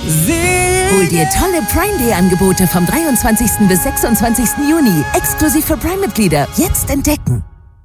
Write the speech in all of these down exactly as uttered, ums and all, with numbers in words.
Hol dir tolle Prime Day Angebote vom dreiundzwanzigsten bis sechsundzwanzigsten Juni. Exklusiv für Prime-Mitglieder. Jetzt entdecken.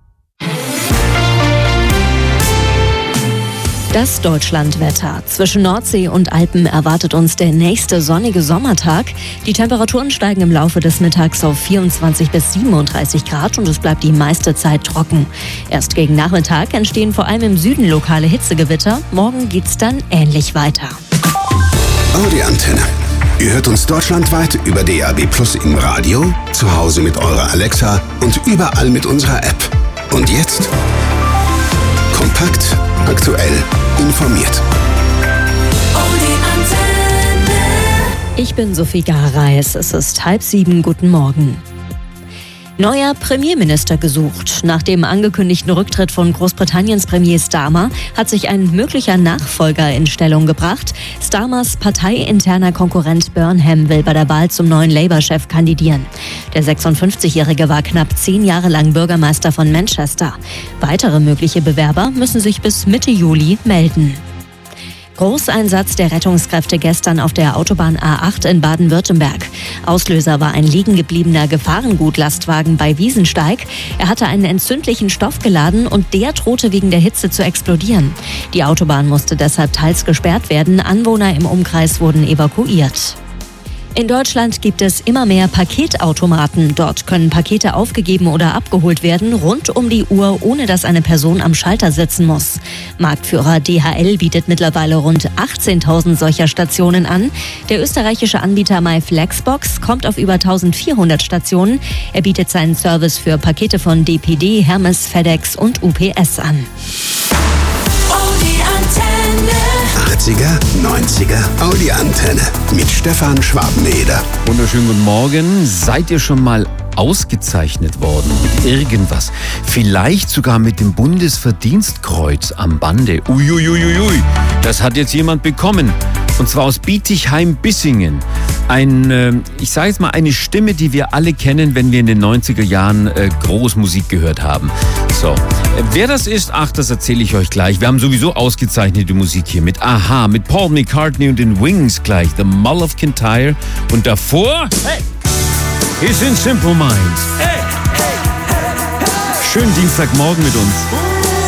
Das Deutschlandwetter. Zwischen Nordsee und Alpen erwartet uns der nächste sonnige Sommertag. Die Temperaturen steigen im Laufe des Mittags auf vierundzwanzig bis siebenunddreißig Grad und es bleibt die meiste Zeit trocken. Erst gegen Nachmittag entstehen vor allem im Süden lokale Hitzegewitter. Morgen geht's dann ähnlich weiter. Audi Antenne. Ihr hört uns deutschlandweit über D A B Plus im Radio, zu Hause mit eurer Alexa und überall mit unserer App. Und jetzt kompakt, aktuell, informiert. Ich bin Sophie Gareis. Es ist halb sieben. Guten Morgen. Neuer Premierminister gesucht. Nach dem angekündigten Rücktritt von Großbritanniens Premier Starmer hat sich ein möglicher Nachfolger in Stellung gebracht. Starmers parteiinterner Konkurrent Burnham will bei der Wahl zum neuen Labour-Chef kandidieren. Der sechsundfünfzigjährige war knapp zehn Jahre lang Bürgermeister von Manchester. Weitere mögliche Bewerber müssen sich bis Mitte Juli melden. Großeinsatz der Rettungskräfte gestern auf der Autobahn A acht in Baden-Württemberg. Auslöser war ein liegen gebliebener Gefahrgutlastwagen bei Wiesensteig. Er hatte einen entzündlichen Stoff geladen und der drohte wegen der Hitze zu explodieren. Die Autobahn musste deshalb teils gesperrt werden. Anwohner im Umkreis wurden evakuiert. In Deutschland gibt es immer mehr Paketautomaten. Dort können Pakete aufgegeben oder abgeholt werden, rund um die Uhr, ohne dass eine Person am Schalter sitzen muss. Marktführer D H L bietet mittlerweile rund achtzehntausend solcher Stationen an. Der österreichische Anbieter MyFlexbox kommt auf über eintausendvierhundert Stationen. Er bietet seinen Service für Pakete von D P D, Hermes, FedEx und U P S an. achtziger, neunziger, Audi Antenne mit Stefan Schwabeneder. Wunderschönen guten Morgen. Seid ihr schon mal ausgezeichnet worden mit irgendwas? Vielleicht sogar mit dem Bundesverdienstkreuz am Bande. Uiuiuiui, das hat jetzt jemand bekommen. Und zwar aus Bietigheim-Bissingen. Ein, äh, ich sage jetzt mal, eine Stimme, die wir alle kennen, wenn wir in den neunziger Jahren äh, groß Musik gehört haben. So, äh, wer das ist, ach, das erzähle ich euch gleich. Wir haben sowieso ausgezeichnete Musik hier mit Aha, mit Paul McCartney und den Wings gleich, The Mull of Kintyre. Und davor, hey, hier sind Simple Minds. Hey, hey, hey, hey. Schönen Dienstagmorgen mit uns.